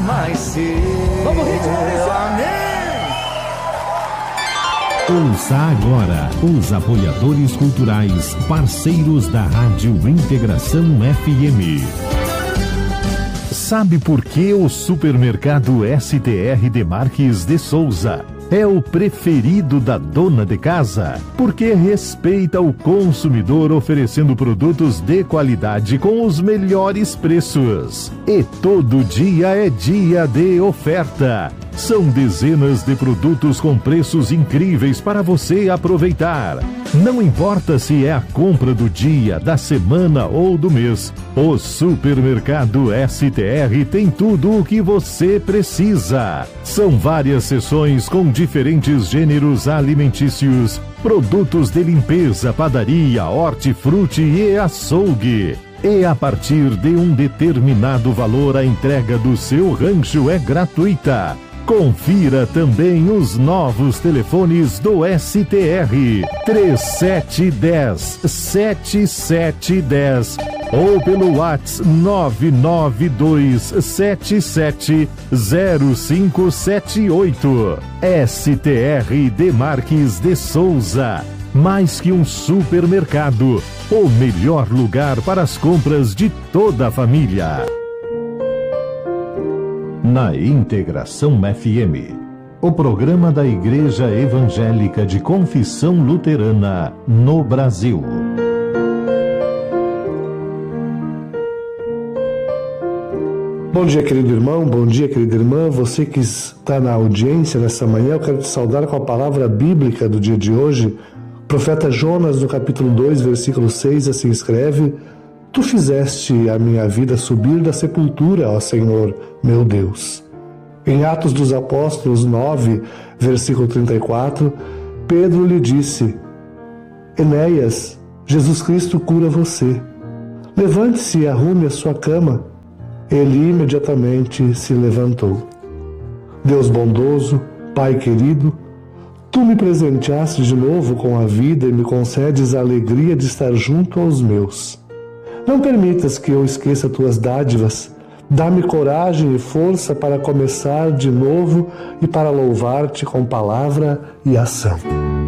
mais cedo. Vamos, ritmo, Maurício! Amém! Ouça agora os apoiadores culturais, parceiros da Rádio Integração FM. Sabe por que o supermercado STR Demarques de Souza é o preferido da dona de casa? Porque respeita o consumidor, oferecendo produtos de qualidade com os melhores preços. E todo dia é dia de oferta. São dezenas de produtos com preços incríveis para você aproveitar. Não importa se é a compra do dia, da semana ou do mês, o Supermercado STR tem tudo o que você precisa. São várias seções com diferentes gêneros alimentícios, produtos de limpeza, padaria, hortifruti e açougue. E a partir de um determinado valor, a entrega do seu rancho é gratuita. Confira também os novos telefones do STR 3710-7710 ou pelo WhatsApp 992770578. STR Demarques de Souza, mais que um supermercado, o melhor lugar para as compras de toda a família. Na Integração FM, o programa da Igreja Evangélica de Confissão Luterana no Brasil. Bom dia, querido irmão, bom dia, querida irmã. Você que está na audiência nessa manhã, eu quero te saudar com a palavra bíblica do dia de hoje. O profeta Jonas, no capítulo 2, versículo 6, assim escreve: Tu fizeste a minha vida subir da sepultura, ó Senhor, meu Deus. Em Atos dos Apóstolos 9, versículo 34, Pedro lhe disse: Enéas, Jesus Cristo cura você. Levante-se e arrume a sua cama. Ele imediatamente se levantou. Deus bondoso, Pai querido, Tu me presenteaste de novo com a vida e me concedes a alegria de estar junto aos meus. Não permitas que eu esqueça tuas dádivas. Dá-me coragem e força para começar de novo e para louvar-te com palavra e ação.